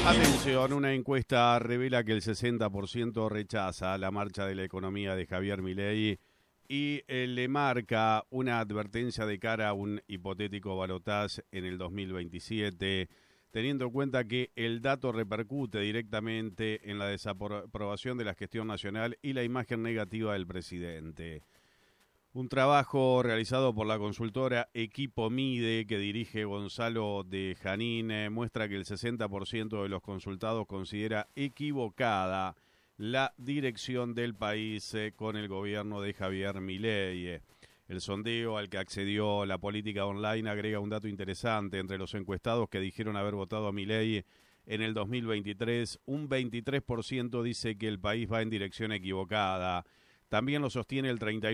Atención, una encuesta revela que el 60% rechaza la marcha de la economía de Javier Milei y le marca una advertencia de cara a un hipotético balotaje en el 2027, teniendo en cuenta que el dato repercute directamente en la desaprobación de la gestión nacional y la imagen negativa del presidente. Un trabajo realizado por la consultora Equipo Mide, que dirige Gonzalo de Janín, muestra que el 60% de los consultados considera equivocada la dirección del país con el gobierno de Javier Milei. El sondeo al que accedió la política online agrega un dato interesante. Entre los encuestados que dijeron haber votado a Milei en el 2023, un 23% dice que el país va en dirección equivocada. También lo sostiene el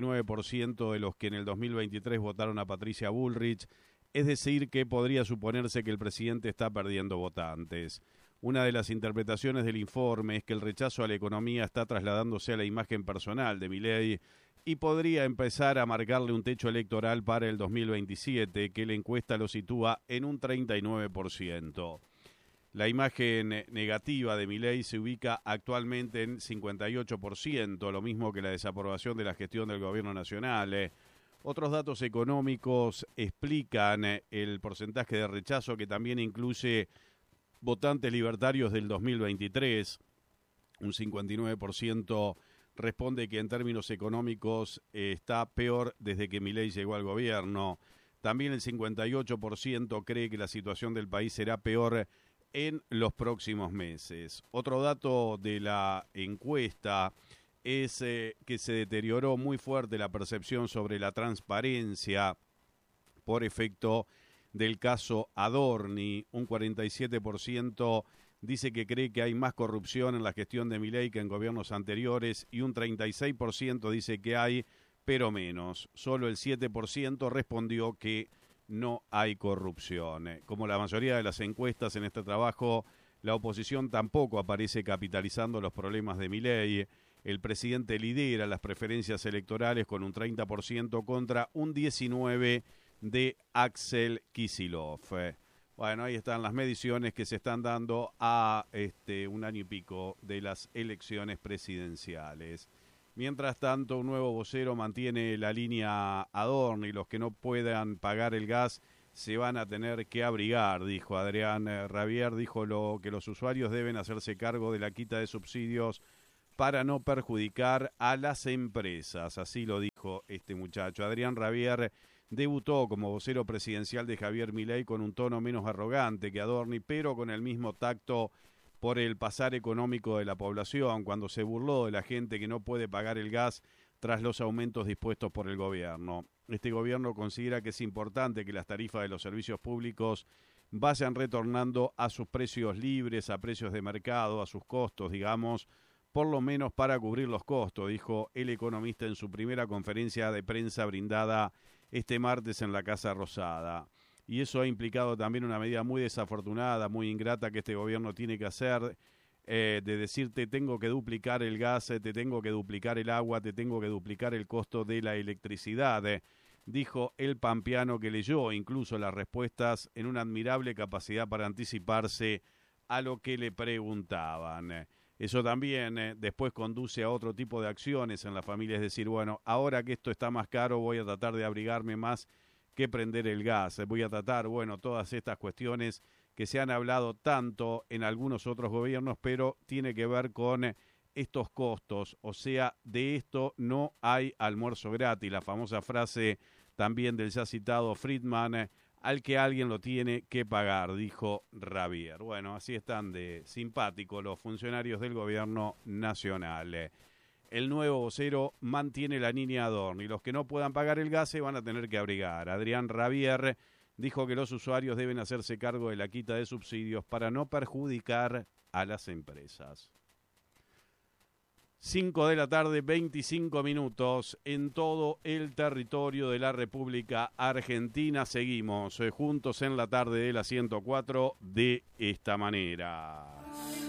39% de los que en el 2023 votaron a Patricia Bullrich, es decir, que podría suponerse que el presidente está perdiendo votantes. Una de las interpretaciones del informe es que el rechazo a la economía está trasladándose a la imagen personal de Milei y podría empezar a marcarle un techo electoral para el 2027, que la encuesta lo sitúa en un 39%. La imagen negativa de Milei se ubica actualmente en 58%, lo mismo que la desaprobación de la gestión del gobierno nacional. Otros datos económicos explican el porcentaje de rechazo, que también incluye votantes libertarios del 2023. Un 59% responde que en términos económicos está peor desde que Milei llegó al gobierno. También el 58% cree que la situación del país será peor en los próximos meses. Otro dato de la encuesta es que se deterioró muy fuerte la percepción sobre la transparencia por efecto del caso Adorni. Un 47% dice que cree que hay más corrupción en la gestión de Milei que en gobiernos anteriores y un 36% dice que hay, pero menos. Solo el 7% respondió que no hay corrupción. Como la mayoría de las encuestas en este trabajo, la oposición tampoco aparece capitalizando los problemas de Milei. El presidente lidera las preferencias electorales con un 30% contra un 19% de Axel Kicillof. Bueno, ahí están las mediciones que se están dando a un año y pico de las elecciones presidenciales. Mientras tanto, un nuevo vocero mantiene la línea Adorni. Los que no puedan pagar el gas se van a tener que abrigar, dijo Adrián Rabier. Dijo que los usuarios deben hacerse cargo de la quita de subsidios para no perjudicar a las empresas. Así lo dijo este muchacho. Adrián Rabier debutó como vocero presidencial de Javier Milei con un tono menos arrogante que Adorni, pero con el mismo tacto por el pasar económico de la población, cuando se burló de la gente que no puede pagar el gas tras los aumentos dispuestos por el gobierno. Este gobierno considera que es importante que las tarifas de los servicios públicos vayan retornando a sus precios libres, a precios de mercado, a sus costos, digamos, por lo menos para cubrir los costos, dijo el economista en su primera conferencia de prensa brindada este martes en la Casa Rosada. Y eso ha implicado también una medida muy desafortunada, muy ingrata que este gobierno tiene que hacer, de decir te tengo que duplicar el gas, te tengo que duplicar el agua, te tengo que duplicar el costo de la electricidad, dijo el pampeano, que leyó incluso las respuestas en una admirable capacidad para anticiparse a lo que le preguntaban. Eso también después conduce a otro tipo de acciones en la familia, es decir, bueno, ahora que esto está más caro voy a tratar de abrigarme más que prender el gas. Voy a tratar, bueno, todas estas cuestiones que se han hablado tanto en algunos otros gobiernos, pero tiene que ver con estos costos. O sea, de esto no hay almuerzo gratis. La famosa frase también del ya citado Friedman, al que alguien lo tiene que pagar, dijo Rabier. Bueno, así están de simpáticos los funcionarios del gobierno nacional. El nuevo vocero mantiene la línea Adorni. Los que no puedan pagar el gas se van a tener que abrigar. Adrián Rabier dijo que los usuarios deben hacerse cargo de la quita de subsidios para no perjudicar a las empresas. 5 de la tarde, 25 minutos en todo el territorio de la República Argentina. Seguimos juntos en la tarde de la 104 de esta manera.